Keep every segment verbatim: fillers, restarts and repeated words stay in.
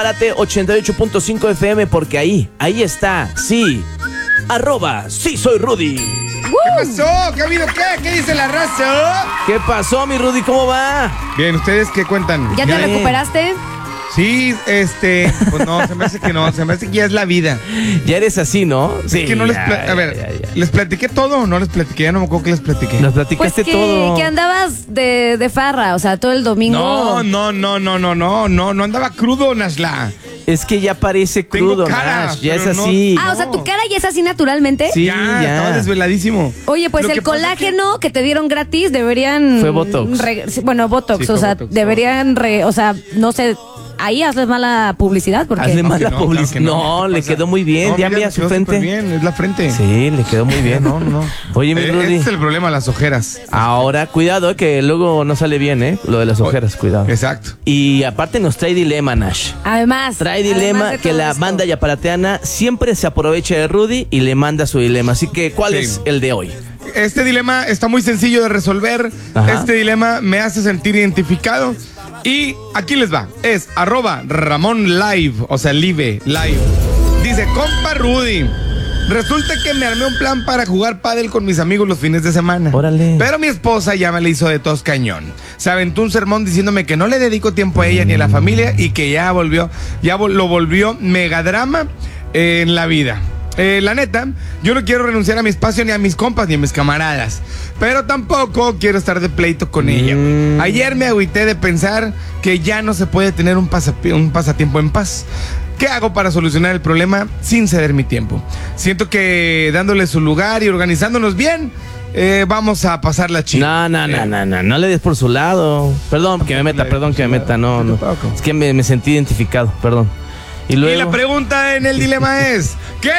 Párate ochenta y ocho punto cinco F M porque ahí, ahí está, sí. Arroba, sí soy Rudy. ¿Qué pasó? ¿Qué ha habido qué? ¿Qué dice la raza? ¿Qué pasó, mi Rudy? ¿Cómo va? Bien, ¿ustedes qué cuentan? ¿Ya te Bien. recuperaste? Sí, este, pues no, se me hace que no, se me hace que ya es la vida. Ya eres así, ¿no? Sí, es que no les, pla- a ver, ya, ya, ya. ¿les platiqué todo o no les platiqué? Ya no me acuerdo que les platiqué. Nos Pues platicaste que, todo. que andabas de, de farra, o sea, todo el domingo. No, no, no, no, no, no, no, no andaba crudo, Nashla. Es que ya parece Tengo crudo, cara, Nash. Ya es pero no- así. Ah, o sea, tu cara ya es así naturalmente. Sí, ya, ya. estaba desveladísimo. Oye, pues Lo el que pasa es colágeno que... te dieron gratis deberían... Fue Botox. re- sí, bueno, Botox, Sí, fue o sea, Botox, deberían, re- o sea, no sé, ahí hazles mala publicidad porque... Hazle No, mala que no, publicidad. claro que No, ¿qué le pasa? quedó muy bien. No, ya mira, mira le su quedó frente. superbién, es la frente. Sí, le quedó muy bien. No, no, no. Oye, mi Eh, Rudy. Ese es el problema, las ojeras. Ahora, cuidado, eh, que luego no sale bien, ¿eh? Lo de las ojeras, cuidado. Exacto. Y aparte nos trae dilema, Nash. Además... Trae además dilema de que todo la esto. banda yaparateana siempre se aprovecha de Rudy y le manda su dilema. Así que, ¿cuál Sí. es el de hoy? Este dilema está muy sencillo de resolver. Ajá. Este dilema me hace sentir identificado. Y aquí les va. Es arroba Ramón Live, o sea, live, live. Dice, compa Rudy, resulta que me armé un plan para jugar pádel con mis amigos los fines de semana. Órale. Pero mi esposa ya me le hizo de tos cañón. Se aventó un sermón diciéndome que no le dedico tiempo a ella ni a la familia y que ya volvió, ya vol- lo volvió megadrama eh, en la vida. Eh, la neta, yo no quiero renunciar a mi espacio ni a mis compas ni a mis camaradas, pero tampoco quiero estar de pleito con ella. Mm. Ayer me agüité de pensar que ya no se puede tener un, pasapi- un pasatiempo en paz. ¿Qué hago para solucionar el problema sin ceder mi tiempo? Siento que dándole su lugar y organizándonos bien, eh, vamos a pasar la chica. No, no, no, no, no, no le des por su lado. Perdón que me meta, perdón que me meta, no, no. Es que me, me sentí identificado, perdón. Y Y luego. la pregunta en el dilema es, ¿qué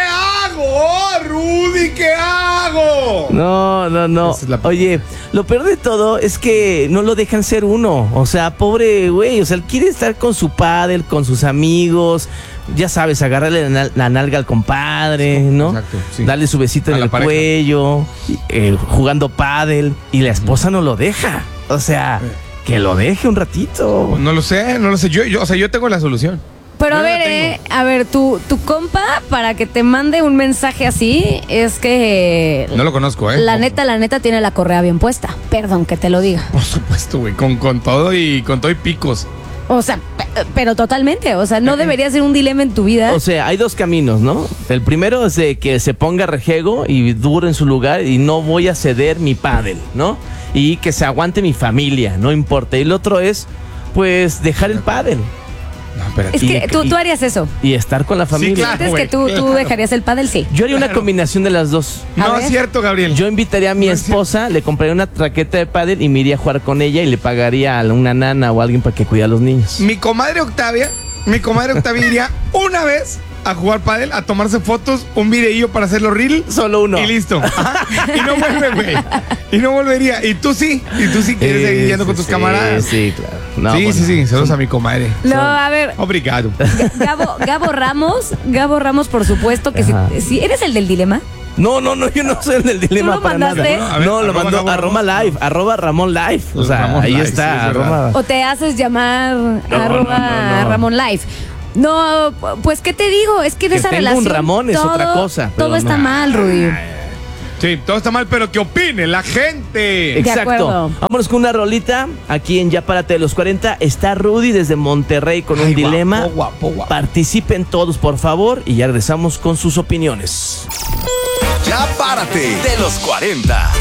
hago, Rudy? ¿Qué hago? No, no, no. Esa es la- Oye, lo peor de todo es que no lo dejan ser uno. O sea, pobre güey. O sea, él quiere estar con su pádel, con sus amigos. Ya sabes, agarrarle la, nal- la nalga al compadre, ¿no? Exacto, sí. Darle su besito A en la el pareja. cuello, eh, jugando pádel. Y la esposa no lo deja. O sea, que lo deje un ratito. No lo sé, no lo sé. Yo, yo, o sea, yo tengo la solución. Pero a Yo la ver, tengo. eh, a ver, tu, tu compa, para que te mande un mensaje así, es que... No lo conozco, ¿eh? La neta, la neta tiene la correa bien puesta. Perdón que te lo diga. Por supuesto, güey, con, con todo y con todo y picos. O sea, pe- pero totalmente. O sea, no debería ser un dilema en tu vida. O sea, hay dos caminos, ¿no? El primero es de que se ponga rejego y dure en su lugar y no voy a ceder mi pádel, ¿no? Y que se aguante mi familia, no importa. Y el otro es, pues, dejar el pádel No, espérate. es que y- tú, y- tú harías eso. y estar con la familia. claro. ¿Sientes güey, que tú, tú claro. dejarías el pádel? Sí. Yo haría una Claro. combinación de las dos. A No ver. es cierto, Gabriel. Yo invitaría a mi No es esposa, le compraría una raqueta de pádel y me iría a jugar con ella y le pagaría a una nana o alguien para que cuide a los niños. Mi comadre Octavia, mi comadre Octavia iría una vez a jugar pádel, a tomarse fotos, un videillo para hacerlo reel. Solo uno. Y listo. Ajá. Y no vuelve, güey. Y no volvería. Y tú sí. Y tú sí quieres seguir yendo con tus sí, camaradas. Sí, claro. No, sí, bueno. sí, sí. Saludos a mi comadre. No, a ver, Obrigado. Gabo, Gabo Ramos, Gabo Ramos, por supuesto que si, Ajá. si eres el del dilema. No, no, no, yo no soy el del dilema lo para mandaste? nada. A ver, no, lo arroba mandó Gabo arroba Ramos. live, arroba Ramón Live. O sea, Ramón ahí Live, está, sí, es verdad. arroba. O te haces llamar No, arroba no, no, no. Ramón Live. No, pues, ¿qué te digo? Es que de Que esa tengo un relación. Ramón es todo, otra cosa, pero Todo está no. mal, Rudy. Sí, todo está mal, pero que opine la gente. Exacto. acuerdo. Vámonos con una rolita. Aquí en Ya Párate de los cuarenta está Rudy desde Monterrey con un Ay, dilema. guapo, guapo, guapo. Participen todos, por favor, y ya regresamos con sus opiniones. Ya párate de los cuarenta.